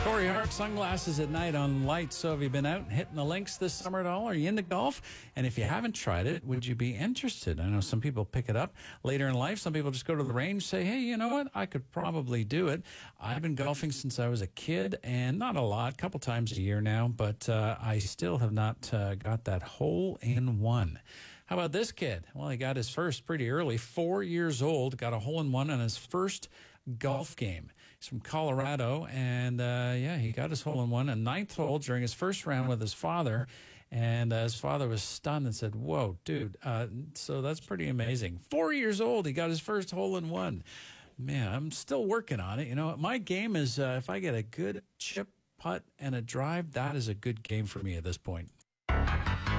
Corey Hart, sunglasses at night on lights. So have you been out hitting the links this summer at all? Are you into golf? And if you haven't tried it, would you be interested? I know some people pick it up later in life. Some people just go to the range, say, hey, you know what? I could probably do it. I've been golfing since I was a kid, and not a lot, a couple times a year now, but I still have not got that hole in one. How about this kid? Well, he got his first pretty early, 4 years old, got a hole in one on his first golf game. He's from Colorado, and he got his hole in one, a ninth hole during his first round with his father, and his father was stunned and said, whoa, dude, so that's pretty amazing. 4 years old, he got his first hole in one. Man, I'm still working on it. You know, my game is if I get a good chip, putt, and a drive, that is a good game for me at this point.